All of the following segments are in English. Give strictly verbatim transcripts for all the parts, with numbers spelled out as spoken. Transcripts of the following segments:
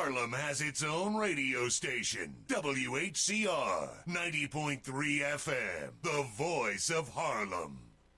Harlem has its own radio station, W H C R ninety point three F M, the voice of Harlem.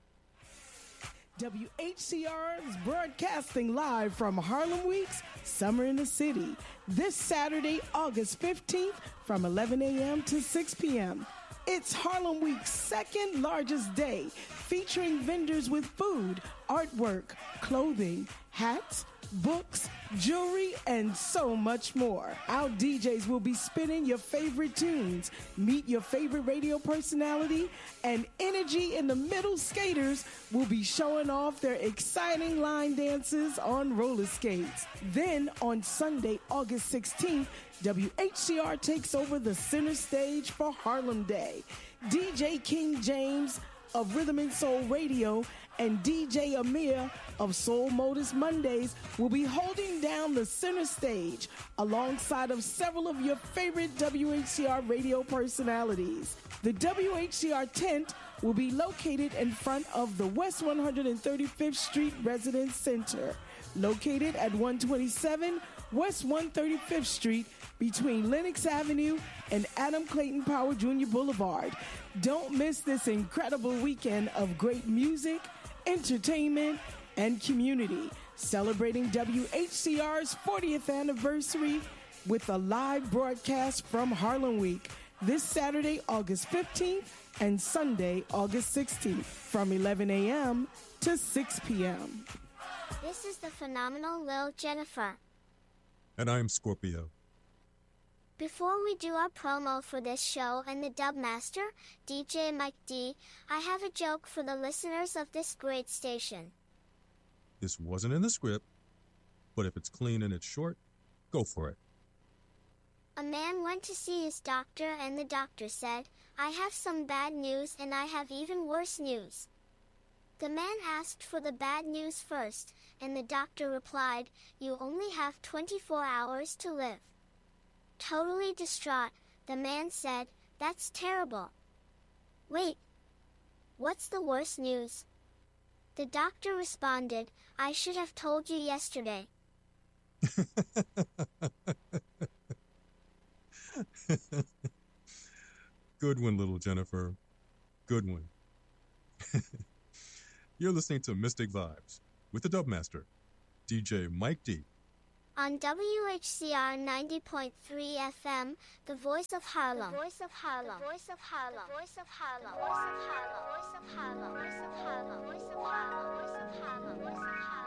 W H C R is broadcasting live from Harlem Week's Summer in the City this Saturday, August fifteenth from eleven a.m. to six p.m. It's Harlem Week's second largest day, featuring vendors with food, artwork, clothing, hats, books, jewelry, and so much more. Our D Js will be spinning your favorite tunes, meet your favorite radio personality, and Energy in the Middle skaters will be showing off their exciting line dances on roller skates. Then on Sunday, August sixteenth, W H C R takes over the center stage for Harlem Day. D J King James of Rhythm and Soul Radio and D J Amir of Soul Modus Mondays will be holding down the center stage alongside of several of your favorite W H C R radio personalities. The W H C R tent will be located in front of the West one hundred thirty-fifth Street Residence Center, located at one twenty-seven West one hundred thirty-fifth Street between Lenox Avenue and Adam Clayton Powell Junior Boulevard. Don't miss this incredible weekend of great music, entertainment, and community, celebrating W H C R's fortieth anniversary with a live broadcast from Harlem Week this Saturday, August fifteenth, and Sunday, August sixteenth, from eleven a.m. to six p.m. This is the phenomenal Lil Jennifer. And I'm Scorpio. Before we do our promo for this show and the Dubmaster, D J Mike D, I have a joke for the listeners of this great station. This wasn't in the script, but if it's clean and it's short, go for it. A man went to see his doctor and the doctor said, "I have some bad news and I have even worse news." The man asked for the bad news first, and the doctor replied, "You only have twenty-four hours to live." Totally distraught, the man said, "That's terrible. Wait, what's the worst news?" The doctor responded, "I should have told you yesterday." Good one, little Jennifer. Good one. You're listening to Mystic Vibes with the Dubmaster, D J Mike D. On W H C R ninety point three F M, the voice of Harlem. The voice of Harlem. The voice of Harlem. The voice of Harlem. The voice of Harlem. The voice of Harlem. The voice of Harlem. The voice of Harlem. The voice of Harlem. The voice of Harlem.